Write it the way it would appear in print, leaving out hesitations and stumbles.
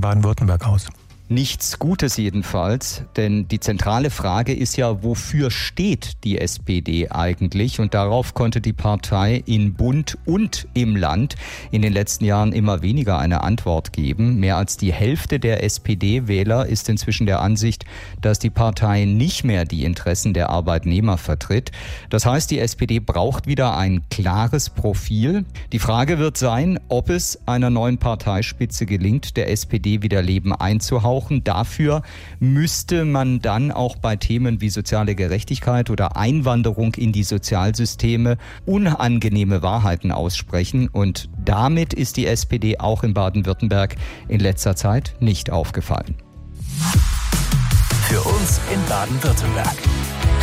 Baden-Württemberg aus? Nichts Gutes jedenfalls, denn die zentrale Frage ist ja, wofür steht die SPD eigentlich? Und darauf konnte die Partei in Bund und im Land in den letzten Jahren immer weniger eine Antwort geben. Mehr als die Hälfte der SPD-Wähler ist inzwischen der Ansicht, dass die Partei nicht mehr die Interessen der Arbeitnehmer vertritt. Das heißt, die SPD braucht wieder ein klares Profil. Die Frage wird sein, ob es einer neuen Parteispitze gelingt, der SPD wieder Leben einzuhauchen. Dafür müsste man dann auch bei Themen wie soziale Gerechtigkeit oder Einwanderung in die Sozialsysteme unangenehme Wahrheiten aussprechen. Und damit ist die SPD auch in Baden-Württemberg in letzter Zeit nicht aufgefallen. Für uns in Baden-Württemberg.